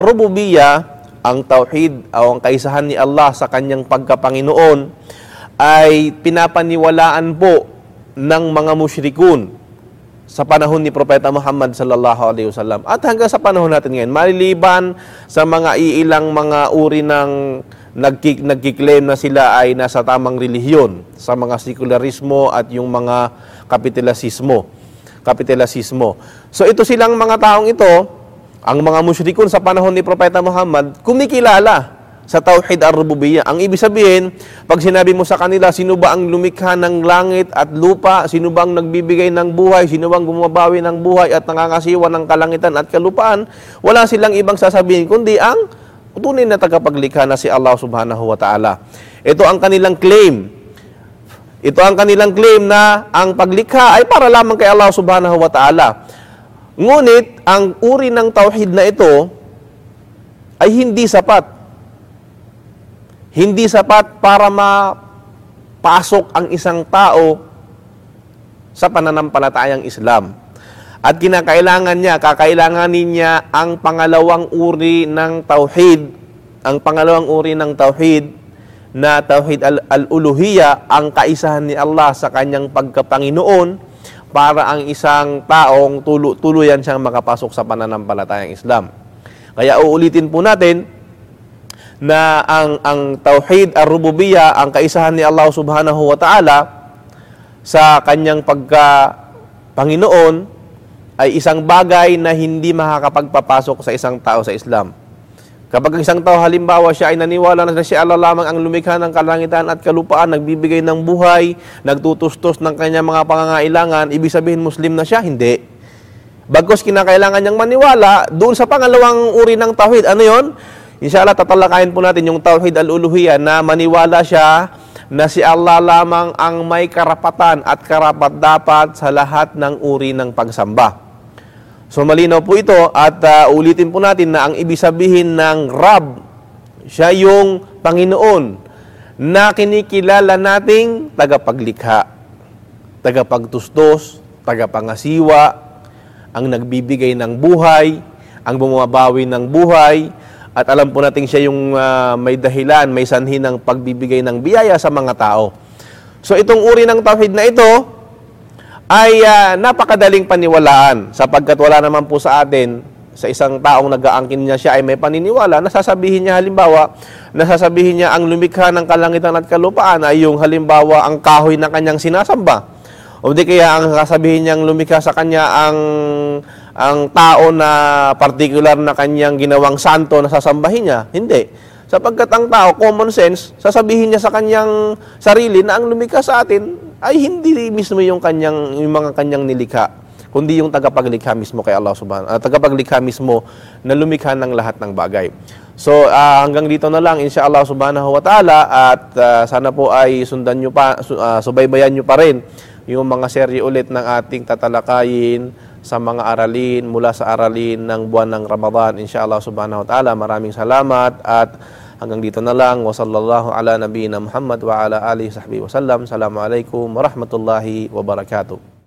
Rububiyya, ang tauhid o ang kaisahan ni Allah sa kanyang pagkapanginoon ay pinapaniwalaan po ng mga musyrikun sa panahon ni Propeta Muhammad sallallahu alaihi wasallam at hanggang sa panahon natin ngayon, maliliban sa mga iilang mga uri ng nagkiklaim na sila ay nasa tamang relihiyon, sa mga sekularismo at yung mga kapitalismo. So ito silang mga taong ito, ang mga musyrikun sa panahon ni Propeta Muhammad, kumikilala sa tauhid ar-rububiyya. Ang ibig sabihin, pag sinabi mo sa kanila, sino ba ang lumikha ng langit at lupa, sino ba ang nagbibigay ng buhay, sino ba ang bumabawi ng buhay at nangangasiwa ng kalangitan at kalupaan, wala silang ibang sasabihin, kundi ang tunay na tagapaglikha na si Allah subhanahu wa ta'ala. Ito ang kanilang claim. Ito ang kanilang claim na ang paglikha ay para lamang kay Allah subhanahu wa ta'ala. Ngunit, ang uri ng tauhid na ito ay hindi sapat. Hindi sapat para mapasok ang isang tao sa pananampalatayang Islam. At kakailanganin niya ang pangalawang uri ng tauhid, na tauhid al-uluhiyya, ang kaisahan ni Allah sa kanyang pagkapanginoon, para ang isang taong tuluyan siyang makapasok sa pananampalatayang Islam. Kaya uulitin po natin na ang tauhid ar-rububiyya, ang kaisahan ni Allah subhanahu wa ta'ala sa kanyang pagkapanginoon, ay isang bagay na hindi makakapagpapasok sa isang tao sa Islam. Kapag ang isang tao, halimbawa, siya ay naniwala na si Allah lamang ang lumikha ng kalangitan at kalupaan, nagbibigay ng buhay, nagtutustos ng kanyang mga pangangailangan, ibig sabihin Muslim na siya? Hindi. Bagkus kinakailangan niyang maniwala doon sa pangalawang uri ng tauhid. Ano yon? Inshallah, tatalakayin po natin yung tauhid al-uluhiyya, na maniwala siya na si Allah lamang ang may karapatan at karapat-dapat sa lahat ng uri ng pagsamba. So malinaw po ito at ulitin po natin na ang ibig sabihin ng Rab, siya yung Panginoon na kinikilala nating tagapaglikha, tagapagtustos, tagapangasiwa, ang nagbibigay ng buhay, ang bumabawi ng buhay, at alam po natin siya yung may dahilan, may sanhi ng pagbibigay ng biyaya sa mga tao. So itong uri ng tauhid na ito ay napakadaling paniwalaan, sapagkat wala naman po sa atin, sa isang taong nag-aangkin niya siya ay may paniniwala, nasasabihin niya ang lumikha ng kalangitan at kalupaan ay yung halimbawa ang kahoy na kanyang sinasamba. O di kaya ang sasabihin niyang lumikha sa kanya ang tao na particular na kanyang ginawang santo na sasambahin niya. Hindi. Sapagkat ang tao, common sense, sasabihin niya sa kanyang sarili na ang lumikha sa atin ay hindi mismo yung mga kanyang nilikha, kundi yung tagapaglikha mismo kay Allah subhanahu, tagapaglikha mismo na lumikha ng lahat ng bagay. So hanggang dito na lang inshallah subhanahu wa ta'ala, at sana po ay subaybayan nyo pa rin yung mga serye ulit ng ating tatalakayin sa mga aralin mula sa aralin ng buwan ng Ramadan inshallah subhanahu wa ta'ala. Maraming salamat at hanggang dito na lang. Wa sallallahu ala nabiyina Muhammad wa ala alihi sahbihi wa sallam. Assalamualaikum warahmatullahi wabarakatuh.